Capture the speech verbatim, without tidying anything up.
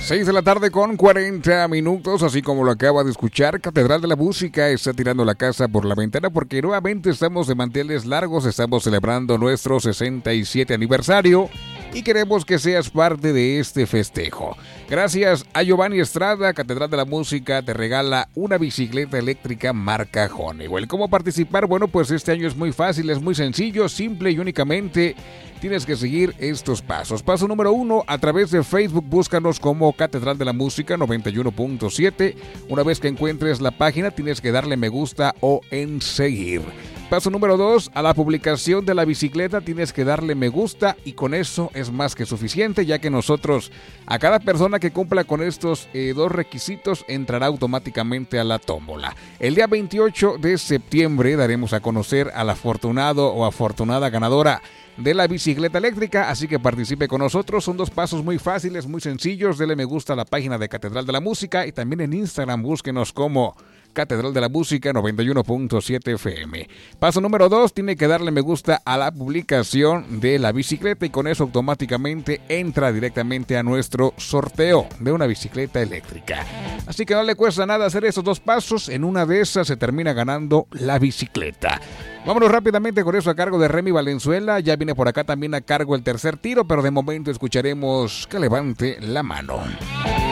seis de la tarde con cuarenta minutos, así como lo acaba de escuchar, Catedral de la Música está tirando la casa por la ventana porque nuevamente estamos de manteles largos, estamos celebrando nuestro sesenta y siete aniversario y queremos que seas parte de este festejo. Gracias a Giovanni Estrada, Catedral de la Música te regala una bicicleta eléctrica marca Honeywell. ¿Cómo participar? Bueno, pues este año es muy fácil, es muy sencillo, simple y únicamente tienes que seguir estos pasos. Paso número uno, a través de Facebook búscanos como Catedral de la Música noventa y uno punto siete. Una vez que encuentres la página tienes que darle me gusta o en seguir. Paso número dos, a la publicación de la bicicleta tienes que darle me gusta y con eso es más que suficiente, ya que nosotros, a cada persona que cumpla con estos eh, dos requisitos, entrará automáticamente a la tómbola. El día veintiocho de septiembre daremos a conocer al afortunado o afortunada ganadora de la bicicleta eléctrica, así que participe con nosotros. Son dos pasos muy fáciles, muy sencillos. Dele me gusta a la página de Catedral de la Música y también en Instagram búsquenos como Catedral de la Música noventa y uno punto siete F M. Paso número dos, tiene que darle me gusta a la publicación de la bicicleta y con eso automáticamente entra directamente a nuestro sorteo de una bicicleta eléctrica. Así que no le cuesta nada hacer esos dos pasos, en una de esas se termina ganando la bicicleta. Vámonos rápidamente con eso a cargo de Remy Valenzuela, ya viene por acá también a cargo el tercer tiro, pero de momento escucharemos Que levante la mano.